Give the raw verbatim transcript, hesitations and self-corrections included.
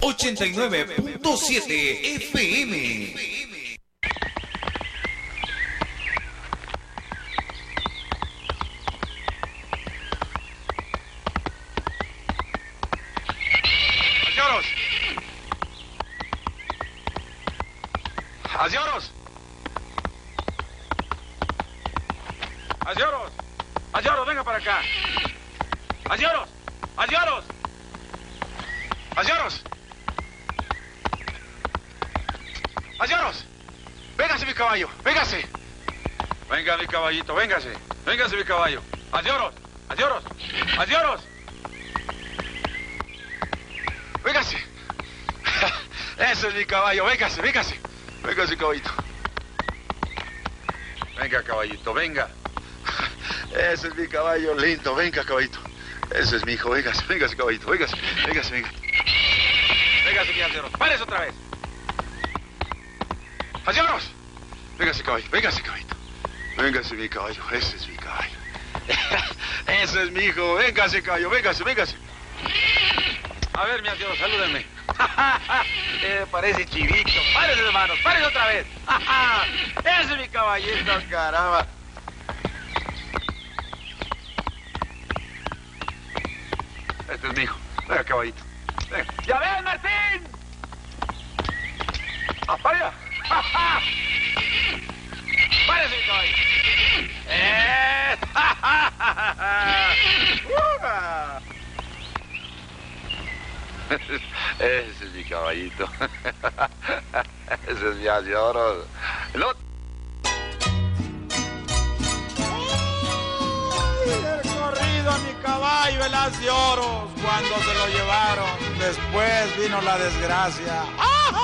ochenta y nueve punto siete F M. ¡Asioros! ¡Asioros! ¡Asioros, venga para acá! ¡Asioros! ¡Asioros! ¡Asioros! ¡Asioros! ¡Véngase mi caballo! ¡Véngase! Venga mi caballito, véngase. Véngase mi caballo. ¡Asioros! ¡Asioros! ¡Asioros! ¡Véngase! Ese es mi caballo, véngase, véngase. Véngase, caballito. Venga, caballito, venga. Ese es mi caballo lindo, venga, caballito. Ese es mi hijo, véngase, véngase, caballito, véngase, véngase, venga. Véngase, mi asioros, párese otra vez. ¡Asioros! Véngase, caballo, véngase, caballito. Véngase, mi caballo, ese es mi caballo. Ese es mi hijo, véngase, caballo, véngase, véngase. A ver, mi asioros, salúdenme. eh, parece chivito. Párese, hermanos, párese otra vez. Ese es mi caballito, caramba. Este es mi hijo. Venga, caballito. Venga. ¡Ya ven, Martín! ¡Ah, para allá! ¡Párese, mi caballito! ¡Eh! Ese es mi caballito. Ese es mi asioros. No. El corrido a mi caballo, el as de oros, cuando se lo llevaron. Después vino la desgracia. ¡Ah!